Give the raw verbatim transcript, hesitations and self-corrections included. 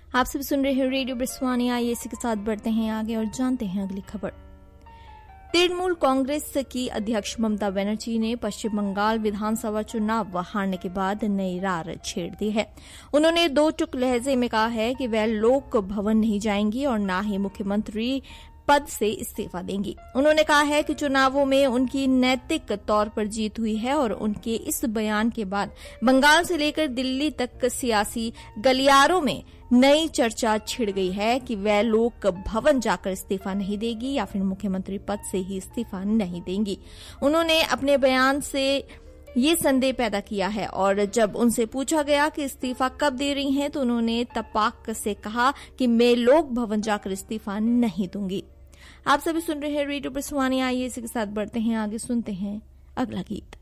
आप सब सुन रहे हैं रेडियो ब्रिस्वानी। आइए इसी के साथ बढ़ते हैं आगे और जानते हैं अगली खबर। तृणमूल कांग्रेस की अध्यक्ष ममता बनर्जी ने पश्चिम बंगाल विधानसभा चुनाव हारने के बाद नई रार छेड़ दी है। उन्होंने दो टुक लहजे में कहा है कि वह लोक भवन नहीं जाएंगी और न ही मुख्यमंत्री पद से इस्तीफा देंगी। उन्होंने कहा है कि चुनावों में उनकी नैतिक तौर पर जीत हुई है और उनके इस बयान के बाद बंगाल से लेकर दिल्ली तक सियासी गलियारों में नई चर्चा छिड़ गई है कि वह लोक भवन जाकर इस्तीफा नहीं देगी या फिर मुख्यमंत्री पद से ही इस्तीफा नहीं देंगी। उन्होंने अपने बयान से ये संदेह पैदा किया है और जब उनसे पूछा गया कि इस्तीफा कब दे रही हैं तो उन्होंने तपाक से कहा कि मैं लोक भवन जाकर इस्तीफा नहीं दूंगी। आप सभी सुन रहे हैं रेडियो ब्रिस्वानी। आइए इसी के साथ बढ़ते हैं आगे, सुनते हैं अगला गीत।